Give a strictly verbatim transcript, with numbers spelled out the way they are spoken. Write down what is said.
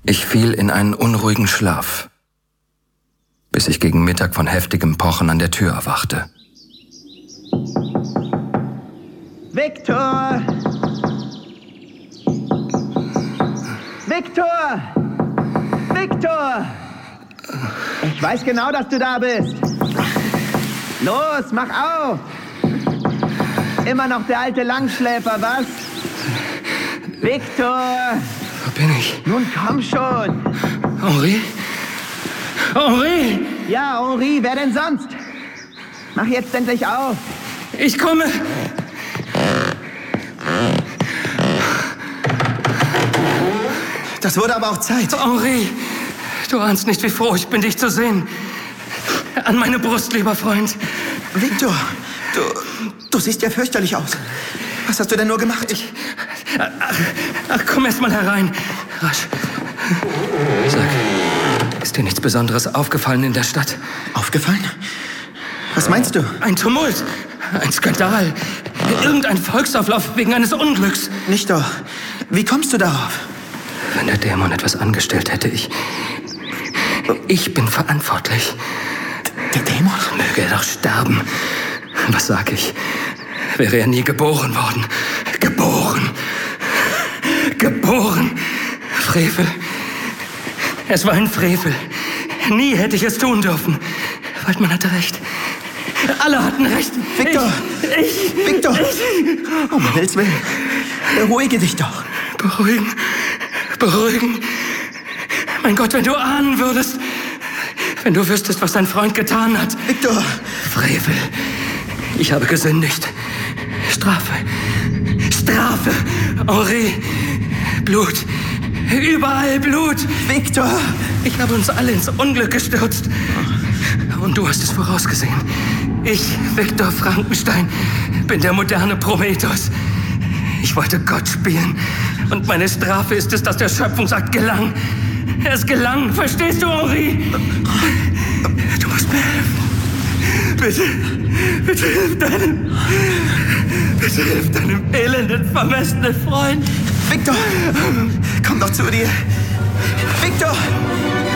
Ich fiel in einen unruhigen Schlaf, bis ich gegen Mittag von heftigem Pochen an der Tür erwachte. Viktor! Viktor! Viktor! Ich weiß genau, dass du da bist. Los, mach auf! Immer noch der alte Langschläfer, was? Viktor! Wo bin ich? Nun komm schon! Henri? Henri! Ja, Henri, wer denn sonst? Mach jetzt endlich auf! Ich komme! Das wurde aber auch Zeit. Henri, du ahnst nicht, wie froh ich bin, dich zu sehen. An meine Brust, lieber Freund. Viktor, du, du siehst ja fürchterlich aus. Was hast du denn nur gemacht? Ich... Ach, ach komm erst mal herein. Rasch. Sag, ist dir nichts Besonderes aufgefallen in der Stadt? Aufgefallen? Was meinst du? Ein Tumult, ein Skandal, irgendein Volksauflauf wegen eines Unglücks. Nicht doch. Wie kommst du darauf? Wenn der Dämon etwas angestellt hätte, ich... Ich bin verantwortlich. Der Dämon? Möge er doch sterben. Was sag ich? Wäre er nie geboren worden. Geboren. Geboren. Frevel. Es war ein Frevel. Nie hätte ich es tun dürfen. Waldmann hatte recht. Alle hatten recht. Viktor! Ich... ich Viktor! Ich, um Himmels Willen. Beruhige dich doch. Beruhigen. Beruhigen. Mein Gott, wenn du ahnen würdest. Wenn du wüsstest, was dein Freund getan hat. Viktor! Frevel. Ich habe gesündigt. Strafe. Strafe. Henri. Blut. Überall Blut. Viktor! Ich habe uns alle ins Unglück gestürzt. Und du hast es vorausgesehen. Ich, Viktor Frankenstein, bin der moderne Prometheus. Ich wollte Gott spielen. Und meine Strafe ist es, dass der Schöpfungsakt gelang. Es gelang. Verstehst du, Henri? Du musst mir helfen. Bitte. Bitte hilf deinem... Bitte hilf deinem elenden, vermessenen Freund. Viktor! Komm doch zu dir. Viktor!